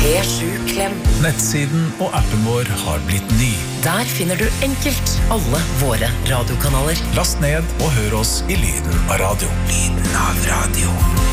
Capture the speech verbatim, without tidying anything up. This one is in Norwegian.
P sju Klem. Nettsiden og appen vår har blitt ny. Der finner du enkelt alle våre radiokanaler. Last ned og hør oss i lyden av radio. Lyden av radio.